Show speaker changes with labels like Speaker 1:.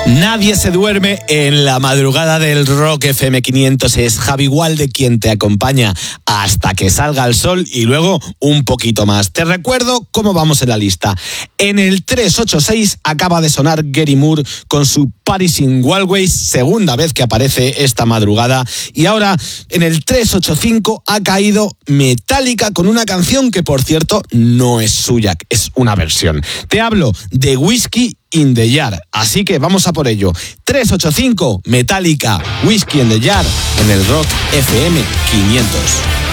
Speaker 1: Nadie se duerme en la madrugada del Rock FM 500. Es Javi Walde quien te acompaña hasta que salga el sol y luego un poquito más. Te recuerdo cómo vamos en la lista. En el 386 acaba de sonar Gary Moore con su Paris in Walways, segunda vez que aparece esta madrugada. Y ahora en el 385 ha caído Metallica con una canción que, por cierto, no es suya, es una versión. Te hablo de Whiskey in the Jar, así que vamos a por ello. 385 Metallica, Whiskey in the Jar, en el Rock FM 500.